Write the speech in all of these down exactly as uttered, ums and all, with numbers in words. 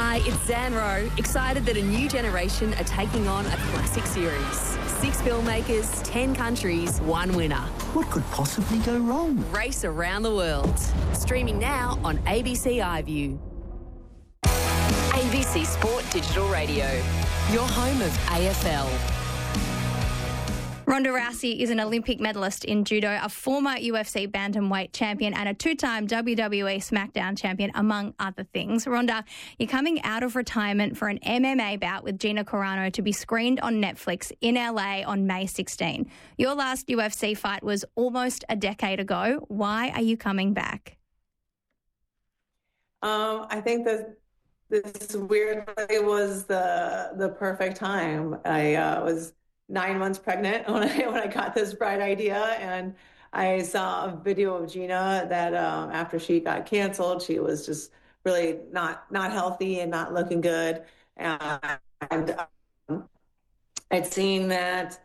Hi, it's Zanro, excited that a new generation are taking on a classic series. Six filmmakers, ten countries, one winner. What could possibly go wrong? Race around the world. Streaming now on A B C iView. A B C Sport Digital Radio, your home of A F L. Ronda Rousey is an Olympic medalist in judo, a former U F C bantamweight champion and a two-time W W E SmackDown champion, among other things. Ronda, you're coming out of retirement for an M M A bout with Gina Carano to be screened on Netflix in L A on May sixteenth. Your last U F C fight was almost a decade ago. Why are you coming back? Um, I think that this weirdly was the the perfect time. I uh, was nine months pregnant when I when I got this bright idea, and I saw a video of Gina that um, after she got canceled, she was just really not not healthy and not looking good. And, and um, I'd seen that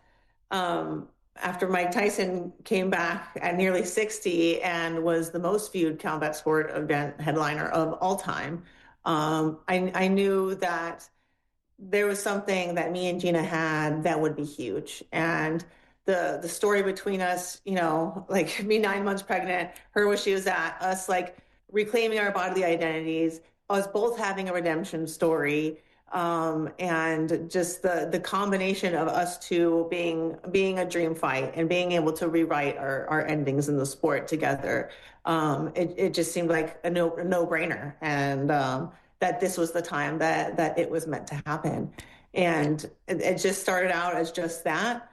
um, after Mike Tyson came back at nearly sixty and was the most viewed combat sport event headliner of all time, um, I, I knew that there was something that me and Gina had that would be huge. And the the story between us, you know, like me nine months pregnant, her where she was at, us like reclaiming our bodily identities, us both having a redemption story, um, and just the the combination of us two being being a dream fight and being able to rewrite our, our endings in the sport together. Um, it, it just seemed like a no a no-brainer. And um that this was the time that that it was meant to happen. And it, it just started out as just that.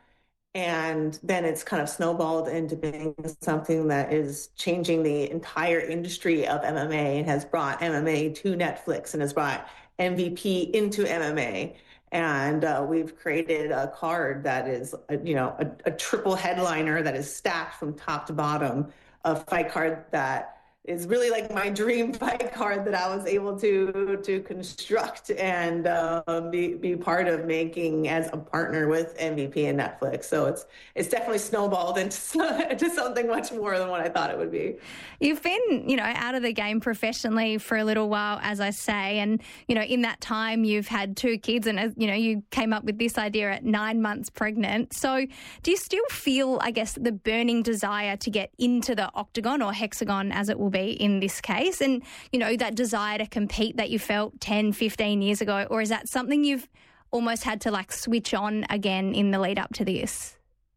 And then it's kind of snowballed into being something that is changing the entire industry of M M A and has brought M M A to Netflix and has brought M V P into M M A. And uh, we've created a card that is, a, you know, a, a triple headliner that is stacked from top to bottom, a fight card that is really like my dream fight card that I was able to to construct and uh, be be part of making as a partner with M V P and Netflix. So it's it's definitely snowballed into, into something much more than what I thought it would be. You've been, you know, out of the game professionally for a little while, as I say, and, you know, in that time you've had two kids and, you know, you came up with this idea at nine months pregnant. So do you still feel, I guess, the burning desire to get into the octagon or hexagon, as it will be in this case, and, you know, that desire to compete that you felt ten, fifteen years ago, or is that something you've almost had to like switch on again in the lead up to this?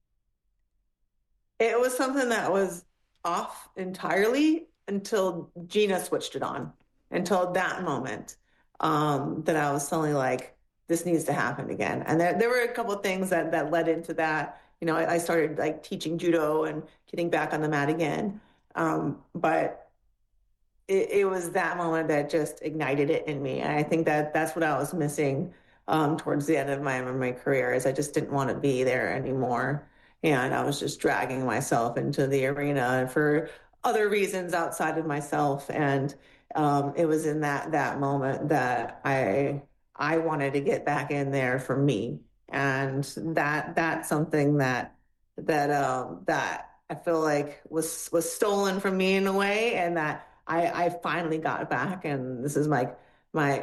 It was something that was off entirely until Gina switched it on, until that moment um, that I was suddenly like, this needs to happen again. And there, there were a couple of things that, that led into that. You know, I, I started like teaching judo and getting back on the mat again. Um, but It, it was that moment that just ignited it in me. And I think that that's what I was missing um, towards the end of my M M A career, is I just didn't want to be there anymore. And I was just dragging myself into the arena for other reasons outside of myself. And um, it was in that that moment that I I wanted to get back in there for me. And that that's something that that um, that I feel like was was stolen from me in a way, and that I, I finally got it back, and this is like my